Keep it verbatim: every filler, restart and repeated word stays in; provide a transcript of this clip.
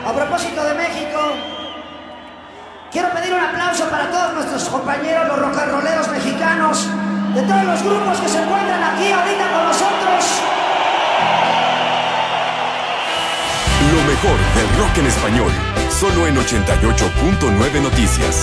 A propósito de México, quiero pedir un aplauso para todos nuestros compañeros, los rock and rolleros mexicanos, de todos los grupos que se encuentran aquí ahorita con nosotros. Lo mejor del rock en español, solo en ochenta y ocho punto nueve Noticias.